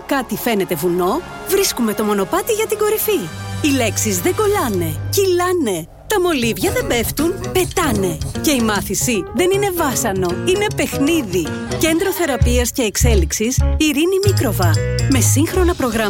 κάτι φαίνεται βουνό, βρίσκουμε το μονοπάτι για την κορυφή. Οι λέξεις δεν κολλάνε, κυλάνε. Τα μολύβια δεν πέφτουν, πετάνε. Και η μάθηση δεν είναι βάσανο, είναι παιχνίδι. Κέντρο Θεραπείας και Εξέλιξης Ειρήνη Μίκροβα. Με σύγχρονα προγράμματα